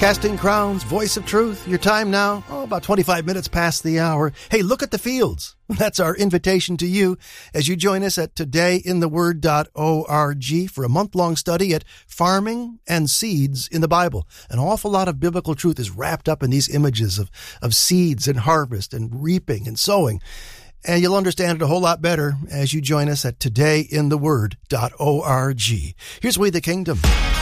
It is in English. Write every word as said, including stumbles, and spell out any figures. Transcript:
Casting Crowns, Voice of Truth. Your time now, oh, about twenty-five minutes past the hour. Hey, look at the fields. That's our invitation to you as you join us at today in the word dot org for a month-long study at farming and seeds in the Bible. An awful lot of biblical truth is wrapped up in these images of, of seeds and harvest and reaping and sowing. And you'll understand it a whole lot better as you join us at today in the word dot org. Here's We the Kingdom.